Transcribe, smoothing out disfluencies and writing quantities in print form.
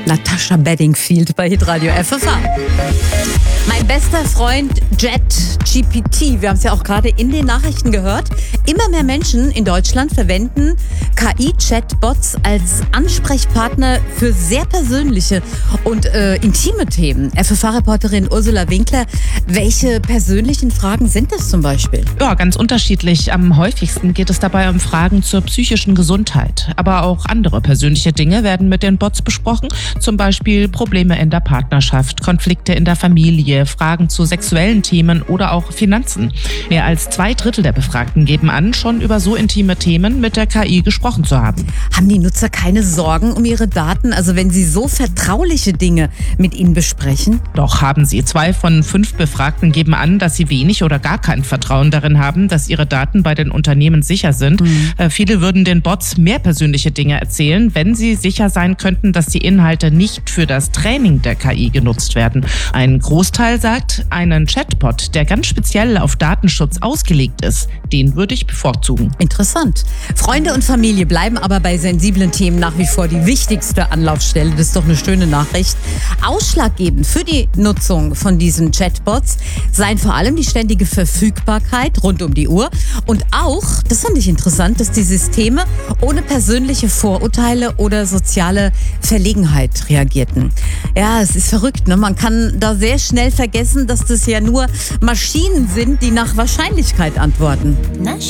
Natascha Bedingfield bei Hitradio FFH. Mein bester Freund JetGPT, wir haben es ja auch gerade in den Nachrichten gehört, immer mehr Menschen in Deutschland verwenden KI-Chatbots als Ansprechpartner für sehr persönliche und intime Themen. FFH-Reporterin Ursula Winkler, welche persönlichen Fragen sind das zum Beispiel? Ja, ganz unterschiedlich. Am häufigsten geht es dabei um Fragen zur psychischen Gesundheit. Aber auch andere persönliche Dinge werden mit den Bots besprochen. Zum Beispiel Probleme in der Partnerschaft, Konflikte in der Familie, Fragen zu sexuellen Themen oder auch Finanzen. Mehr als 2/3 der Befragten geben an, schon über so intime Themen mit der KI gesprochen zu haben. Haben die Nutzer keine Sorgen um ihre Daten, also wenn sie so vertrauliche Dinge mit ihnen besprechen? Doch haben sie. 2 von 5 Befragten geben an, dass sie wenig oder gar kein Vertrauen darin haben, dass ihre Daten bei den Unternehmen sicher sind. Viele würden den Bots mehr persönliche Dinge erzählen, wenn sie sicher sein könnten, dass die Inhalte nicht für das Training der KI genutzt werden. Ein Großteil sagt, einen Chatbot, der ganz speziell auf Datenschutz ausgelegt ist, den würde ich bevorzugen. Interessant. Freunde und Familie bleiben aber bei sensiblen Themen nach wie vor die wichtigste Anlaufstelle. Das ist doch eine schöne Nachricht. Ausschlaggebend für die Nutzung von diesen Chatbots seien vor allem die ständige Verfügbarkeit rund um die Uhr und auch, das fand ich interessant, dass die Systeme ohne persönliche Vorurteile oder soziale Verlegenheit reagierten. Ja, es ist verrückt, ne? Man kann da sehr schnell vergessen, dass das ja nur Maschinen sind, die nach Wahrscheinlichkeit antworten. Na schön.